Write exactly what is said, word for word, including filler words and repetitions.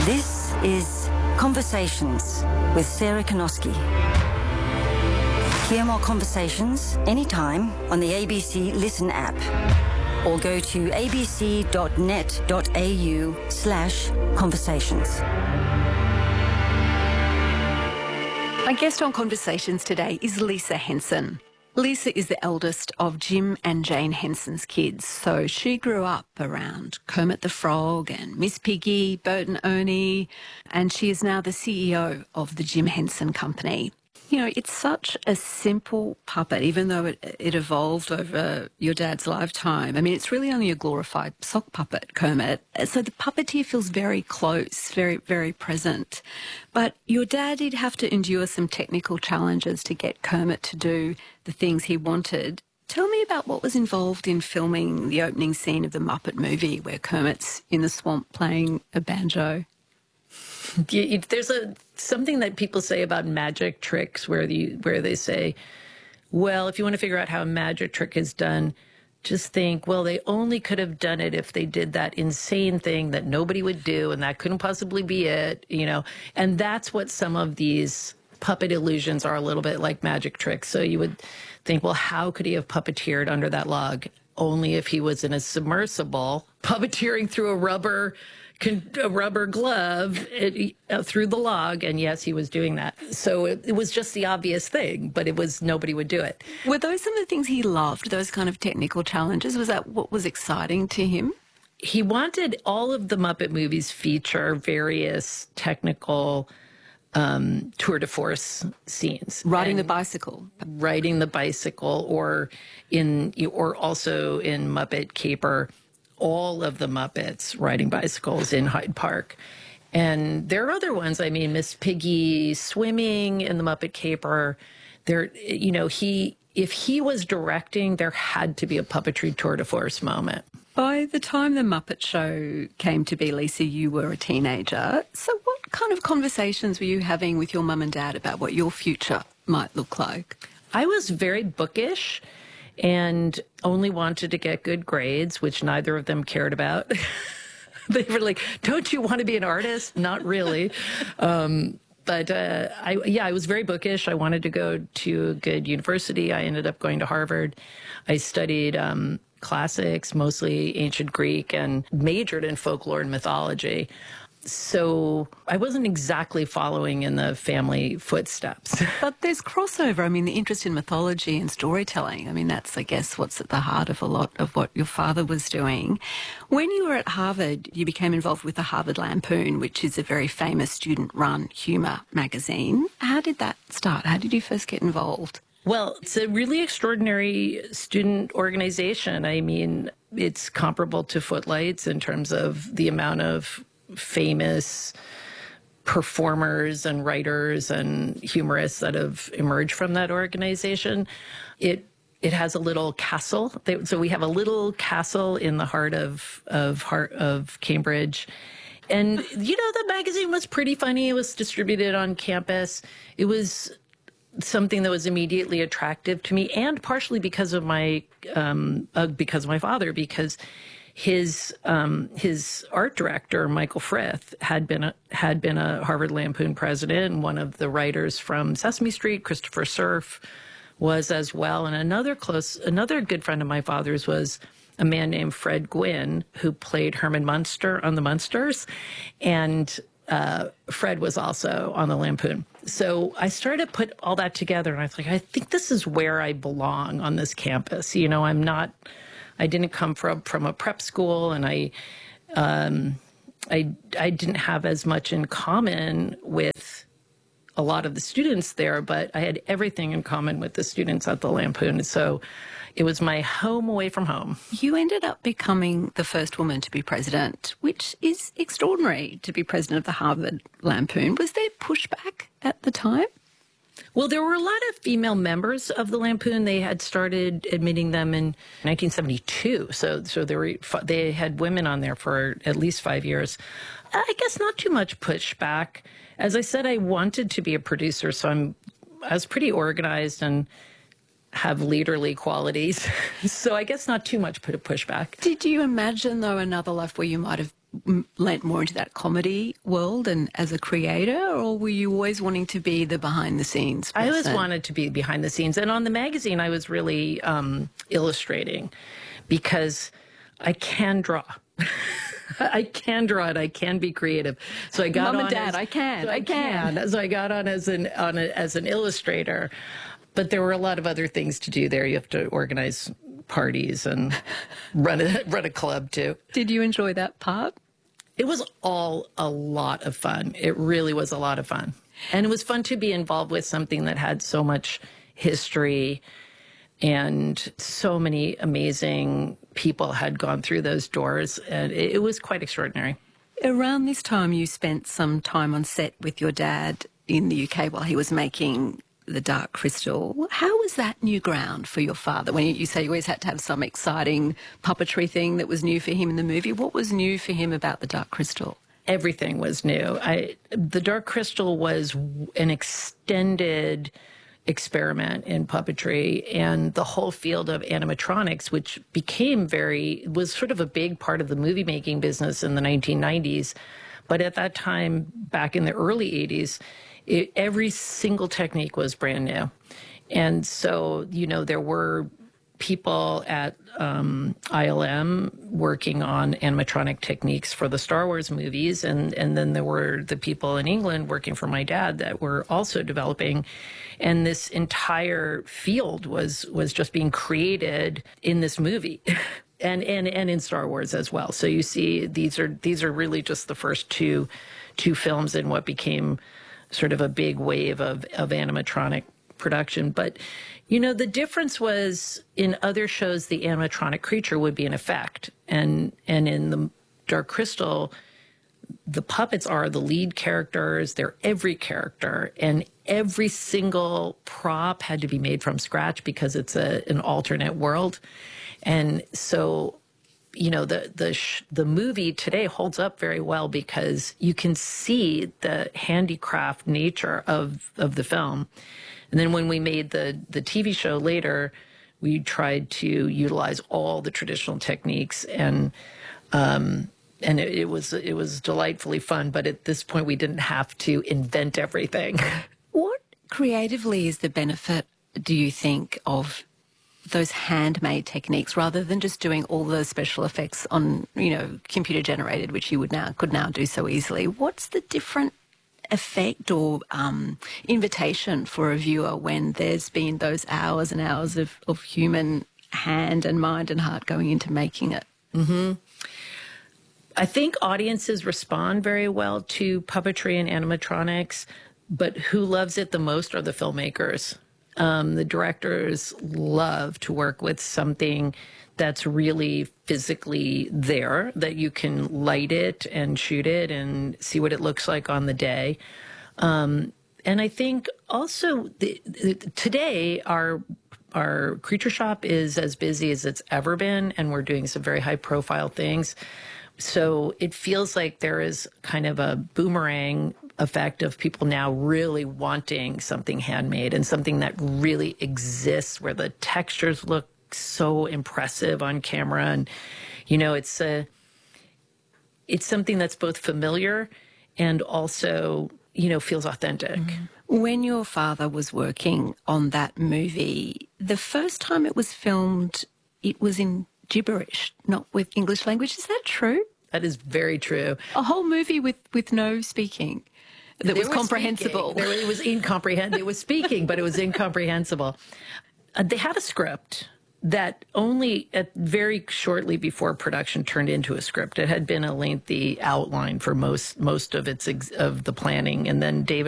This is Conversations with Sarah Konoski. Hear more conversations anytime on the A B C Listen app or go to abc.net.au slash conversations. My guest on Conversations today is Lisa Henson. Lisa is the eldest of Jim and Jane Henson's kids, so she grew up around Kermit the Frog and Miss Piggy, Bert and Ernie, and she is now the C E O of the Jim Henson Company. You know, it's such a simple puppet, even though it, it evolved over your dad's lifetime. I mean, it's really only a glorified sock puppet, Kermit. So the puppeteer feels very close, very, very present. But your dad did have to endure some technical challenges to get Kermit to do the things he wanted. Tell me about what was involved in filming the opening scene of the Muppet movie where Kermit's in the swamp playing a banjo. There's a something that people say about magic tricks where the where they say, well, if you want to figure out how a magic trick is done, just think, well, they only could have done it if they did that insane thing that nobody would do, and that couldn't possibly be it, you know. And that's what some of these puppet illusions are, a little bit like magic tricks. So you would think, well, how could he have puppeteered under that log? Only if he was in a submersible, puppeteering through a rubber a rubber glove it, uh, through the log, and yes, he was doing that. So it, it was just the obvious thing, but it was nobody would do it. Were those some of the things he loved, those kind of technical challenges? Was that what was exciting to him? He wanted all of the Muppet movies feature various technical um, tour de force scenes. Riding the bicycle. Riding the bicycle, or in or also in Muppet Caper, all of the Muppets riding bicycles in Hyde Park. And there are other ones. I mean, Miss Piggy swimming in the Muppet Caper. There, you know, he if he was directing, there had to be a puppetry tour de force moment. By the time the Muppet Show came to be, Lisa, you were a teenager. So what kind of conversations were you having with your mum and dad about what your future might look like? I was very bookish and only wanted to get good grades, which neither of them cared about. They were like, don't you want to be an artist? Not really. Um, but uh, I, yeah, I was very bookish. I wanted to go to a good university. I ended up going to Harvard. I studied um, classics, mostly ancient Greek, and majored in folklore and mythology. So I wasn't exactly following in the family footsteps. But there's crossover. I mean, the interest in mythology and storytelling, I mean, that's, I guess, what's at the heart of a lot of what your father was doing. When you were at Harvard, you became involved with the Harvard Lampoon, which is a very famous student-run humour magazine. How did that start? How did you first get involved? Well, it's a really extraordinary student organization. I mean, it's comparable to Footlights in terms of the amount of famous performers and writers and humorists that have emerged from that organization. It it has a little castle. They, so we have a little castle in the heart of of heart of Cambridge. And you know, the magazine was pretty funny. It was distributed on campus. It was something that was immediately attractive to me, and partially because of my um, uh, because of my father, because His um, his art director, Michael Frith, had been a, had been a Harvard Lampoon president, and one of the writers from Sesame Street, Christopher Cerf, was as well. And another close, another good friend of my father's was a man named Fred Gwynne, who played Herman Munster on the Munsters, and uh, Fred was also on the Lampoon. So I started to put all that together, and I was like, I think this is where I belong on this campus. You know, I'm not. I didn't come from, from a prep school, and I, um, I, I didn't have as much in common with a lot of the students there, but I had everything in common with the students at the Lampoon. So it was my home away from home. You ended up becoming the first woman to be president, which is extraordinary, to be president of the Harvard Lampoon. Was there pushback at the time? Well, there were a lot of female members of the Lampoon. They had started admitting them in nineteen seventy-two. So so they were, they had women on there for at least five years. I guess not too much pushback. As I said, I wanted to be a producer, so I'm I was pretty organized and have leaderly qualities. So I guess not too much pushback. Did you imagine, though, another life where you might have lent more into that comedy world and as a creator, or were you always wanting to be the behind the scenes person? I always wanted to be behind the scenes. And on the magazine, I was really um, illustrating because I can draw. I can draw it. I can be creative. So I got Mom on and Dad, as, I can. So I, I can. can. So I got on as an on a, as an illustrator. But there were a lot of other things to do there. You have to organize parties and run a run a club too. Did you enjoy that part? It was all a lot of fun. It really was a lot of fun. And it was fun to be involved with something that had so much history and so many amazing people had gone through those doors. And it, it was quite extraordinary. Around this time, you spent some time on set with your dad in the U K while he was making The Dark Crystal. How was that new ground for your father? When you, you say you always had to have some exciting puppetry thing that was new for him in the movie, what was new for him about The Dark Crystal? Everything was new. I, The Dark Crystal was an extended experiment in puppetry, and the whole field of animatronics, which became very, was sort of a big part of the movie making business in the nineteen nineties. But at that time, back in the early eighties, It, every single technique was brand new. And so, you know, there were people at um, I L M working on animatronic techniques for the Star Wars movies. And, and then there were the people in England working for my dad that were also developing. And this entire field was, was just being created in this movie. and, and, and in Star Wars as well. So you see, these are, these are really just the first two, two films in what became sort of a big wave of, of animatronic production. But, you know, the difference was in other shows, the animatronic creature would be an effect. And, and in The Dark Crystal, the puppets are the lead characters. They're every character. And every single prop had to be made from scratch because it's a, an alternate world. And so, you know, the the sh the movie today holds up very well because you can see the handicraft nature of of the film. And then when we made the the T V show later, we tried to utilize all the traditional techniques, and um, and it, it was it was delightfully fun. But at this point, we didn't have to invent everything. What creatively is the benefit, do you think, of those handmade techniques rather than just doing all the special effects on, you know, computer generated, which you would now could now do so easily? What's the different effect or um, invitation for a viewer when there's been those hours and hours of, of human hand and mind and heart going into making it? Mm-hmm. I think audiences respond very well to puppetry and animatronics, but who loves it the most are the filmmakers. Um, the directors love to work with something that's really physically there, that you can light it and shoot it and see what it looks like on the day. Um, and I think also the, the, today our our creature shop is as busy as it's ever been, and we're doing some very high profile things. So it feels like there is kind of a boomerang effect of people now really wanting something handmade and something that really exists, where the textures look so impressive on camera. And, you know, it's a, it's something that's both familiar and also, you know, feels authentic. Mm-hmm. When your father was working on that movie, the first time it was filmed, it was in gibberish, not with English language. Is that true? That is very true. A whole movie with, with no speaking. That was comprehensible. There, it was incomprehensible. It was speaking, but it was incomprehensible. Uh, they had a script that only at very shortly before production turned into a script. It had been a lengthy outline for most most of its ex of the planning, and then David